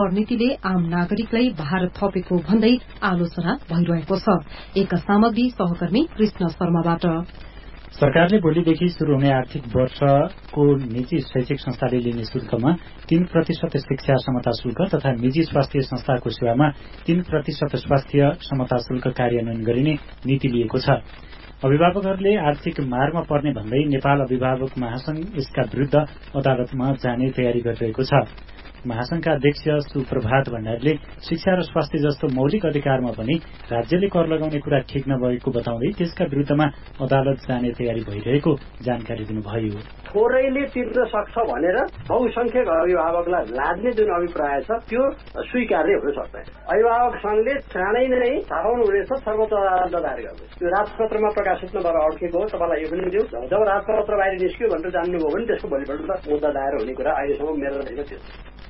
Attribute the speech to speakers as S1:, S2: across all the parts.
S1: नीतिले आम नागरिकलाई भार थपेको भन्दै आलोचना भइरहेको छ। एक सामग्री सहकर्मी कृष्ण शर्माबाट।
S2: सरकारले भोलिदेखि शुरू हुने आर्थिक वर्षको निजी शैक्षिक संस्थाले लिने शुल्कमा 3% शिक्षा समता शुल्क तथा निजी स्वास्थ्य संस्थाको सेवामा 3% स्वास्थ्य समता शुल्क कार्यान्वयन गरिने नीति लिएको छ। अभिभावकहरूले आर्थिक मारमा पर्ने भन्दै नेपाल अभिभावक महासंघ यसका विरूद्ध अदालतमा जाने तयारी गरिरहेको छ। महासंघका अध्यक्ष सुप्रभात भण्डारीले शिक्षा र स्वास्थ्य जस्तो मौलिक अधिकारमा पनि राज्यले कर लगाउने कुरा ठिक नभएको बताउँदै त्यसका विरूद्धमा अदालत जाने तयारी भइरहेको जानकारी दिनुभयो।
S3: थोरैले तिर्न सक्छ भनेर बहुसंख्यक अभिभावकलाई लाद्ने जुन अभिप्राय छ त्यो स्वीकार्य हुन सक्दैन। अभिभावक संघले चाँडै नै थाहाउनु हुनेछ सर्वोच्च अदालतमा दायर गर्नु। त्यो राजपत्रमा प्रकाशित नभएर अड्केको हो। तपाईँलाई यो पनि दिउँ, जब राजपत्र बाहिर निस्क्यो भनेर जान्नुभयो भने त्यसको भोलिपल्ट मुद्दा दायर हुने कुरा अहिलेसम्म मेरो रहेको थियो।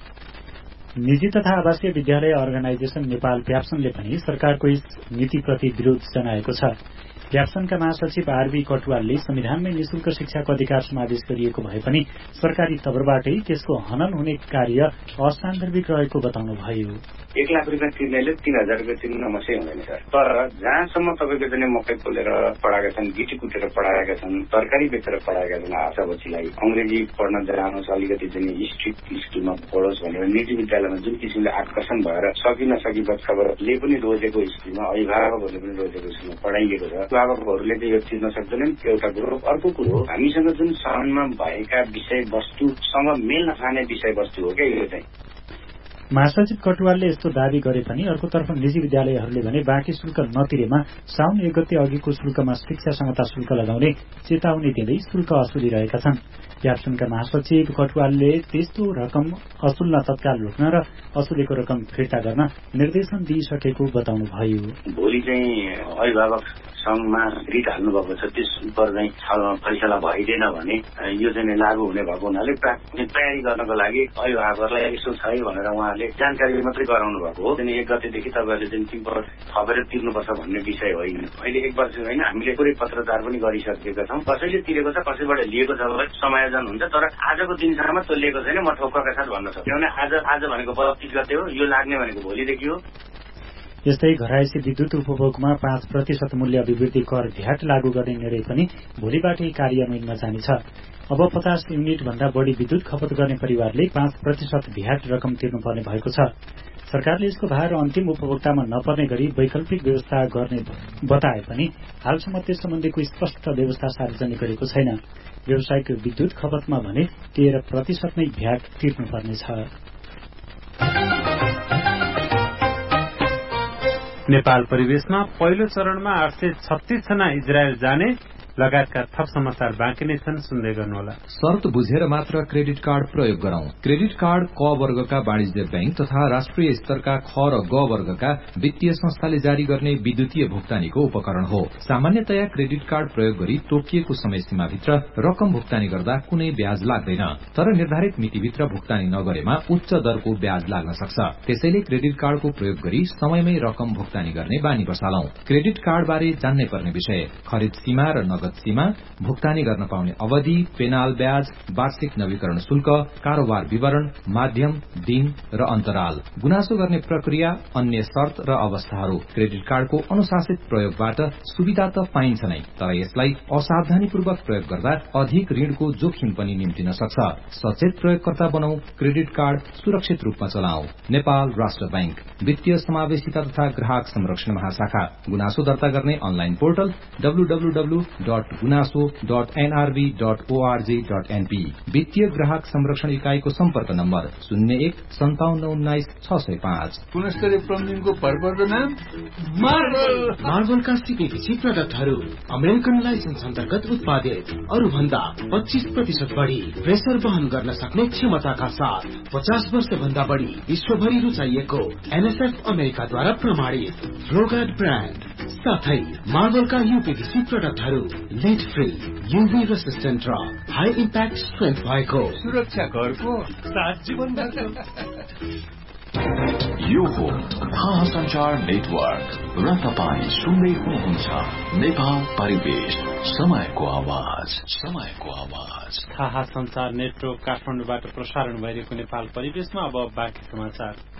S2: निजी तथा आवासीय विद्यालय अर्गनाइजेशन नेपाल व्याप्सनले पनि सरकारको यस नीतिप्रति विरोध जनाएको छ। व्याप्सनका महासचिव आरबी कटुवालले संविधानमै निशुल्क शिक्षाको अधिकार समावेश गरिएको भए पनि सरकारी तर्फबाटै त्यसको हनन हुने कार्य असान्दर्भिक रहेको बताउनुभयो।
S4: 1 लाख रुपियाँ तिर्नेले 3000 रुपियाँ तिर्नु नमस्ते हुँदैन सर। तर जहाँसम्म तपाईँको चाहिँ मकै पोलेर पढाएका छन्, गिटी कुटेर पढाएका छन्, तरकारी बेचेर पढाएका छन् आशा बच्चीलाई अंग्रेजी पढ्न जानुहोस्, अलिकति चाहिँ स्ट्रिक्ट स्कुलमा पढोस् भनेर निजी विद्यालयमा जुन किसिमले आकर्षण भएर सकि नसकी बच्चाले पनि रोजेको स्कुलमा, अभिभावकहरूले पनि रोजेको स्कुलमा पढाइएको छ। अभिभावकहरूले चाहिँ यो चिन्न सक्दैनन्, एउटा कुरो। अर्को कुरो, हामीसँग जुन सहनमा भएका विषयवस्तुसँग मेल नखाने विषयवस्तु हो क्या यो चाहिँ।
S2: महासचिव कटुवालले यस्तो दावी गरे पनि अर्कोतर्फ निजी विद्यालयहरूले भने बाँकी शुल्क नतिरेमा साउन 1 गते अघिको शुल्कमा शिक्षा समता शुल्क लगाउने चेतावनी दिँदै शुल्क असुलिरहेका छन्। व्याप्सनका महासचिव कटुवालले त्यस्तो रकम असुल्न तत्काल रोक्न र असुलेको रकम फिर्ता गर्न निर्देशन दिइसकेको बताउनुभयो।
S4: भोलि चाहिँ अभिभावक संघमा रिट हाल्नुभएको छ, त्यस उपर चाहिँ फैसला भइदिएन भने यो चाहिँ लागू हुने भएको हुनाले तयारी गर्नको लागि अभिभावकहरूलाई यसो छ है भनेर उहाँहरूले जानकारी मात्रै गराउनु भएको हो। 1 गतेदेखि तपाईँहरूले चाहिँ 3% थपेर तिर्नुपर्छ भन्ने विषय होइन। अहिले 1 वर्ष होइन, हामीले पुरै पत्रचार पनि गरिसकेका छौँ। कसैले तिरेको छ, कसैबाट लिएको छ भने समायोजन हुन्छ। तर आजको दिनसम्म त्यो लिएको छैन, म ठोक्काका साथ भन्न सक्छु। किनभने आज भनेको 32 गते हो, यो लाग्ने भनेको भोलिदेखि हो।
S2: यस्तै घरायसी विद्युत उपभोगमा 5% मूल्य अभिवृद्धि कर भ्याट लागू गर्ने निर्णय पनि भोलिबाटै कार्यान्वयनमा जानेछ। अब 50 युनिट भन्दा बढ़ी विद्युत खपत गर्ने परिवारले 5% भ्याट रकम तिर्नुपर्ने भएको छ। सरकारले यसको भार अन्तिम उपभोक्तामा नपर्ने गरी वैकल्पिक व्यवस्था गर्ने बताए पनि हालसम्म त्यस सम्बन्धीको स्पष्ट व्यवस्था सार्वजनिक गरेको छैन। व्यावसायिक विद्युत खपतमा भने 13% नै भ्याट तिर्नुपर्नेछ।
S5: नेपाल परिवेशमा पहिलो चरणमा 836 जना इजरायल जाने लगायतका थप समाचार बाँकी नै छन्, सुन्दै गर्नुहोला।
S6: शर्त बुझेर मात्र क्रेडिट कार्ड प्रयोग गरौं। क्रेडिट कार्ड क वर्गका वाणिज्य बैंक तथा राष्ट्रिय स्तरका ख र ग वर्गका वित्तीय संस्थाले जारी गर्ने विद्युतीय भुक्तानीको उपकरण हो। सामान्यतया क्रेडिट कार्ड प्रयोग गरी तोकिएको समय सीमाभित्र रकम भुक्तानी गर्दा कुनै ब्याज लाग्दैन, तर निर्धारित मितिभित्र भुक्तानी नगरेमा उच्च दरको ब्याज लाग्न सक्छ। त्यसैले क्रेडिट कार्डको प्रयोग गरी समयमै रकम भुक्तानी गर्ने बानी बसालौं। क्रेडिट कार्ड बारे जान्नै पर्ने विषय: खरिद सीमा र नगद सीमा, भुक्तानी गर्न पाउने अवधि, पेनाल ब्याज, वार्षिक नवीकरण शुल्क, कारोबार विवरण, माध्यम, दिन र अन्तराल, गुनासो गर्ने प्रक्रिया, अन्य शर्त र अवस्थाहरू। क्रेडिट कार्डको अनुशासित प्रयोगबाट सुविधा त पाइन्छ नै, तर यसलाई असावधानीपूर्वक प्रयोग गर्दा अधिक ऋणको जोखिम पनि निम्तिन सक्छ। सचेत प्रयोगकर्ता बनौं, क्रेडिट कार्ड सुरक्षित रूपमा चलाऊ। नेपाल राष्ट्र बैंक, वित्तीय समावेशिता तथा ग्राहक संरक्षण महाशाखा। गुनासो दर्ता गर्ने अनलाइन पोर्टल www.gunaso.nrb.org.np। वित्तीय ग्राहक संरक्षण इकाईको सम्पर्क नम्बर 01-5719-605।
S7: गुणस्तरीय प्लम्बिङको भरपर्दो नाम
S8: मार्बलका सिकेपछि प्रडक्टहरू अमेरिकन लाइसेन्स अन्तर्गत उत्पादित, अरू भन्दा 25% बढ़ी प्रेसर वहन गर्न सक्ने क्षमताका साथ 50 वर्ष भन्दा बढ़ी विश्वभरि रुचाइएको NSF अमेरिकाद्वारा प्रमाणित फ्लोगार्ड ब्रान्ड साथै मार्बलका UPVC प्रडक्टहरू लेड फ्री, UV रेसिस्टेन्ट र हाई इम्प्याक्ट स्ट्रेन्थ भएको
S7: सुरक्षा घरको साथ जीवन
S9: यो हो थाहा संचार नेटवर्क र तपाईं सुन्दै हुनुहुन्छ नेपाल परिवेश, समयको आवाज।
S5: थाहा संचार नेटवर्क काठमाडौँबाट प्रसारण भइरहेको नेपाल परिवेशमा अब बाँकी समाचार।